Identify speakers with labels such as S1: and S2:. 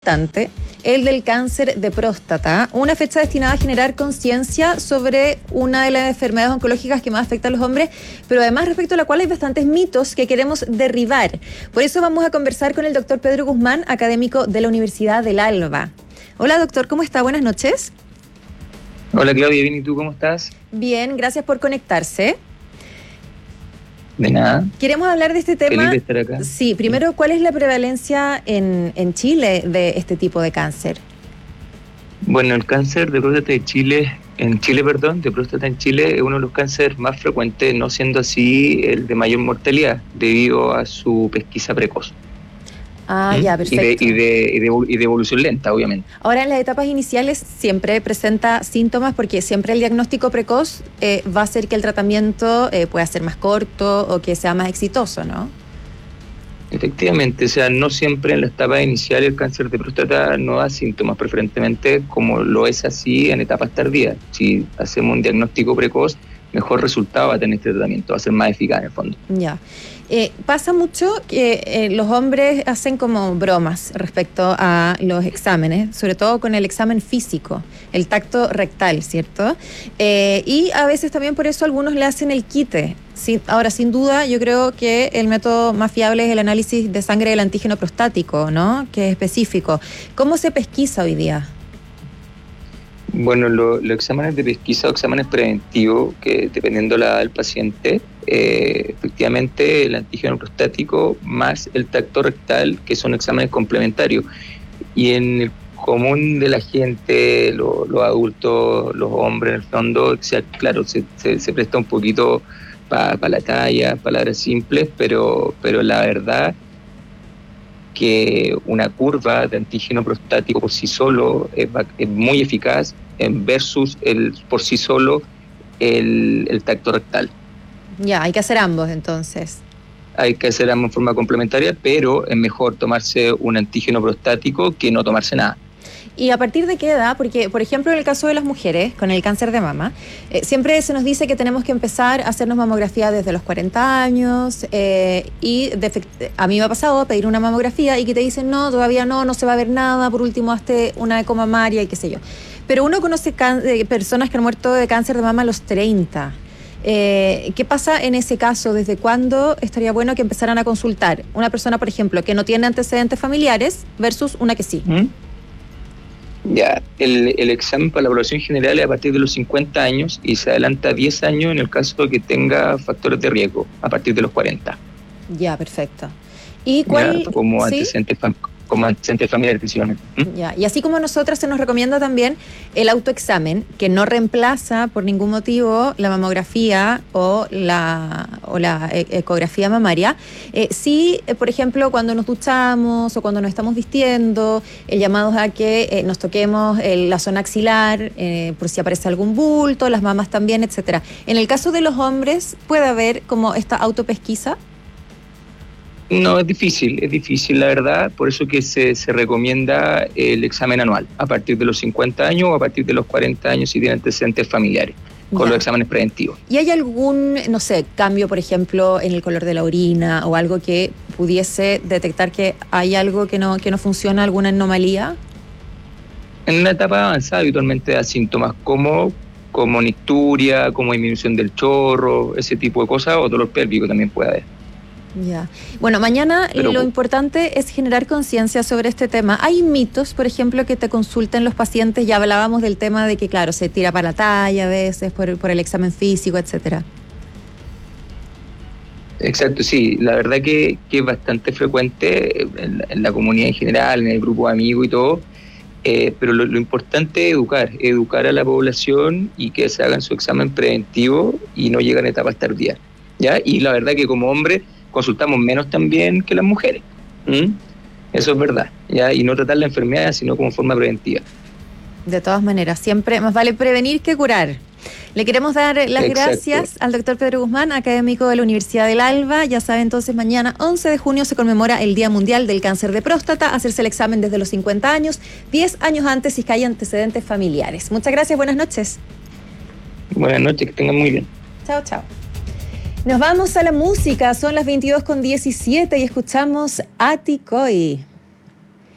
S1: importante, el del cáncer de próstata, una fecha destinada a generar conciencia sobre una de las enfermedades oncológicas que más afecta a los hombres, pero además respecto a la cual hay bastantes mitos que queremos derribar. Por eso vamos a conversar con el doctor Pedro Guzmán, académico de la Universidad del Alba. Hola doctor, ¿cómo está? Buenas noches.
S2: Hola Claudia, bien, ¿y tú cómo estás?
S1: Bien, gracias por conectarse.
S2: De nada.
S1: Queremos hablar de este tema.
S2: Feliz de estar acá.
S1: Sí, primero, ¿cuál es la prevalencia en Chile de este tipo de cáncer?
S2: Bueno, el cáncer de próstata de Chile en Chile es uno de los cánceres más frecuentes, no siendo así el de mayor mortalidad, debido a su pesquisa precoz.
S1: Ya, perfecto.
S2: Y de evolución lenta, obviamente.
S1: Ahora, en las etapas iniciales siempre presenta síntomas porque siempre el diagnóstico precoz va a hacer que el tratamiento pueda ser más corto o que sea más exitoso, ¿no?
S2: Efectivamente, o sea, no siempre en la etapa inicial el cáncer de próstata no da síntomas, preferentemente como lo es así en etapas tardías. Si hacemos un diagnóstico precoz, mejor resultado va a tener este tratamiento, va a ser más eficaz en el fondo.
S1: Ya. Pasa mucho que los hombres hacen como bromas respecto a los exámenes, sobre todo con el examen físico, el tacto rectal, ¿cierto? Y a veces también por eso algunos le hacen el quite. Sí, ahora, sin duda, yo creo que el método más fiable es el análisis de sangre del antígeno prostático, ¿no? Que es específico. ¿Cómo se pesquisa hoy día?
S2: Bueno, los exámenes de pesquisa o exámenes preventivos, que dependiendo la edad del paciente, efectivamente el antígeno prostático más el tacto rectal, que son exámenes complementarios. Y en el común de la gente, los adultos, los hombres, en el fondo, o sea, claro, se presta un poquito para la talla, palabras simples, pero la verdad que una curva de antígeno prostático por sí solo es muy eficaz versus por sí solo el tacto rectal.
S1: Ya, hay que hacer ambos entonces.
S2: Hay que hacer ambos en forma complementaria, pero es mejor tomarse un antígeno prostático que no tomarse nada.
S1: ¿Y a partir de qué edad? Porque, por ejemplo, en el caso de las mujeres con el cáncer de mama, siempre se nos dice que tenemos que empezar a hacernos mamografía desde los 40 años y a mí me ha pasado pedir una mamografía y que te dicen no, todavía no se va a ver nada, por último hazte una eco mamaria y qué sé yo. Pero uno conoce personas que han muerto de cáncer de mama a los 30. ¿Qué pasa en ese caso? ¿Desde cuándo estaría bueno que empezaran a consultar? Una persona, por ejemplo, que no tiene antecedentes familiares versus una que sí.
S2: Ya, el examen para la población general es a partir de los 50 años y se adelanta 10 años en el caso de que tenga factores de riesgo, a partir de los 40.
S1: Ya, perfecto. ¿Y cuál?
S2: Ya, como antecedentes familiares, principalmente.
S1: Ya, y así como nosotras se nos recomienda también el autoexamen, que no reemplaza por ningún motivo la mamografía o la ecografía mamaria. Sí, por ejemplo, cuando nos duchamos o cuando nos estamos vistiendo, llamados a que nos toquemos la zona axilar, por si aparece algún bulto, las mamas también, etcétera. En el caso de los hombres, ¿puede haber como esta autopesquisa?
S2: No, es difícil la verdad, por eso que se recomienda el examen anual, a partir de los 50 años o a partir de los 40 años si tiene antecedentes familiares, con los exámenes preventivos.
S1: ¿Y hay algún, no sé, cambio, por ejemplo, en el color de la orina o algo que pudiese detectar que hay algo que no funciona, alguna anomalía?
S2: En una etapa avanzada habitualmente da síntomas como nicturia, como disminución del chorro, ese tipo de cosas, o dolor pélvico también puede haber.
S1: Ya. Bueno, mañana lo importante es generar conciencia sobre este tema. Hay mitos, por ejemplo, que te consulten los pacientes. Ya hablábamos del tema de que, claro, se tira para la talla a veces por el examen físico, etcétera.
S2: Exacto, sí. La verdad que es bastante frecuente en la comunidad en general, en el grupo de amigos y todo. Pero lo importante es educar a la población y que se hagan su examen preventivo y no lleguen a etapas tardías, ¿ya? Y la verdad que como hombre consultamos menos también que las mujeres. Eso es verdad, ¿ya? Y no tratar la enfermedad sino como forma preventiva.
S1: De todas maneras, siempre más vale prevenir que curar. Le queremos dar las gracias al doctor Pedro Guzmán, académico de la Universidad del Alba. Ya sabe, entonces mañana 11 de junio se conmemora el Día Mundial del Cáncer de Próstata. Hacerse el examen desde los 50 años, 10 años antes si hay antecedentes familiares. Muchas gracias, buenas noches.
S2: Buenas noches, que tengan muy bien.
S1: Chao, chao. Nos vamos a la música, son las 22:17 y escuchamos Ati Koi.